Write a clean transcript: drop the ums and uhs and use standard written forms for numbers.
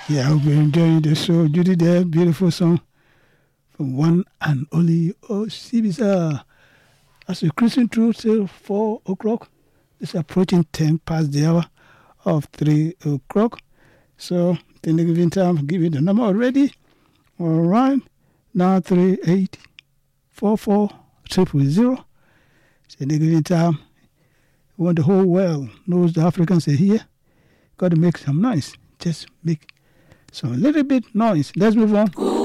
Yeah, I hope you're enjoying the show. Judy there, beautiful song from one and only Osibisa. As we're cruising through till 4 o'clock, it's approaching 10 past the hour of 3 o'clock. So, in the given time, I'll give you the number already. All right, 938-44-000. So, in the given time, we want the whole world knows the Africans are here. Got to make some noise. Just make some little bit noise. Let's move on.